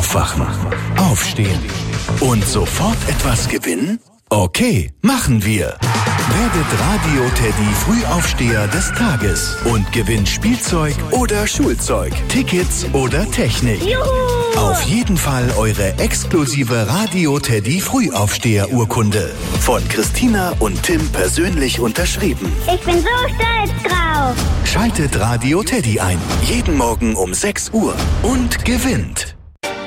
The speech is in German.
Aufwachen, aufstehen und sofort etwas gewinnen? Okay, machen wir. Werdet Radio-Teddy Frühaufsteher des Tages und gewinnt Spielzeug oder Schulzeug, Tickets oder Technik. Juhu! Auf jeden Fall eure exklusive Radio-Teddy Frühaufsteher-Urkunde. Von Christina und Tim persönlich unterschrieben. Ich bin so stolz drauf. Schaltet Radio-Teddy ein. Jeden Morgen um 6 Uhr und gewinnt.